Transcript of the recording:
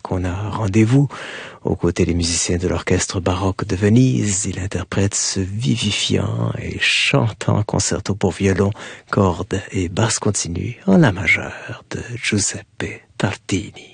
qu'on a rendez-vous. Aux côtés des musiciens de l'orchestre baroque de Venise, il interprète ce vivifiant et chantant concerto pour violon, cordes et basse continue en la majeure de Giuseppe Tartini.